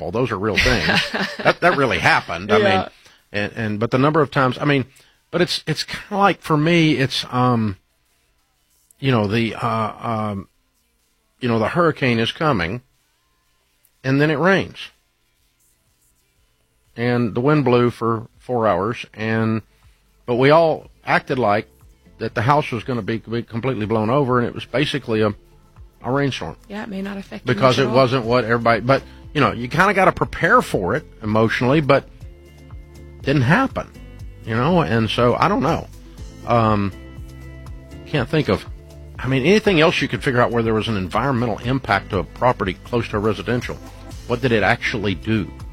careful. Those are real things. that really happened. I mean, but the number of times, I mean, but it's kind of like, for me, it's, you know, the hurricane is coming, and then it rains. And the wind blew for 4 hours, but we all acted like that the house was going to be completely blown over, and it was basically a rainstorm. Yeah, it may not affect because it wasn't what everybody. But you know, you kind of got to prepare for it emotionally, but it didn't happen. You know, and so I don't know. Can't think of. I mean, anything else you could figure out where there was an environmental impact to a property close to a residential? What did it actually do?